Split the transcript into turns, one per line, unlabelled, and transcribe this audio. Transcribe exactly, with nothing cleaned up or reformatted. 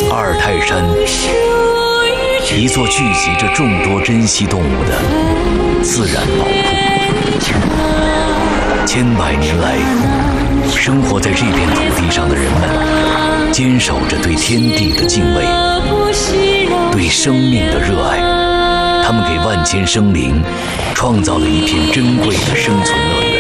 阿尔泰山，一座聚集着众多珍稀动物的自然宝库。千百年来，生活在这片土地上的人们，坚守着对天地的敬畏，对生命的热爱。他们给万千生灵创造了一片珍贵的生存乐园。